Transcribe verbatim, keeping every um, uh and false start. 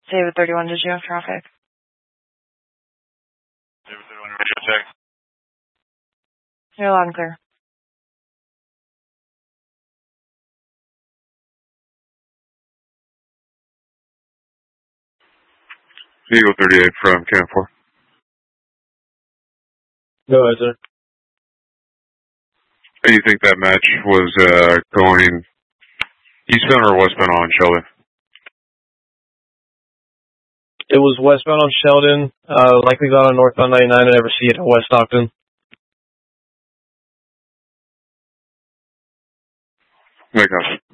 David thirty-one, did you have traffic? David thirty-one, radio check. You're loud and clear. Eagle thirty-eight from Camp four. Go ahead, sir. Do you think that match was uh, going eastbound or westbound on Sheldon? It was westbound on Sheldon, uh, likely got on northbound ninety-nine and never see it at West Stockton. Make up.